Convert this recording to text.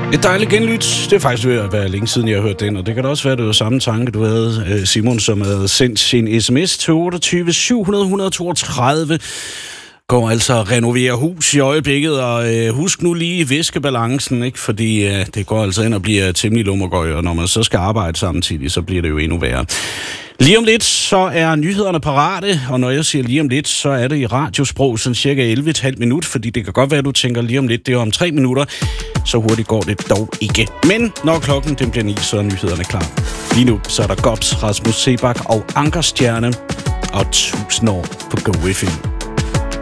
Et dejligt genlyt. Det er faktisk ved at være længe siden, jeg har hørt den, og det kan da også være, det var samme tanke, du havde, Simon, som havde sendt sin sms til 28 700 132. Går altså at renovere hus i øjeblikket, og husk nu lige viskebalancen, ikke? Fordi det går altså ind og bliver temmelig lummergøj, og når man så skal arbejde samtidig, så bliver det jo endnu værre. Lige om lidt, så er nyhederne parate, og når jeg siger lige om lidt, så er det i radiosprog sådan cirka 11,5 minut, fordi det kan godt være, at du tænker lige om lidt, det er om 3 minutter, så hurtigt går det dog ikke. Men når klokken den bliver 9, så er nyhederne klar. Lige nu, så er der Gobs, Rasmus Sebak og Ankerstjerne, og 1000 år på Go FM.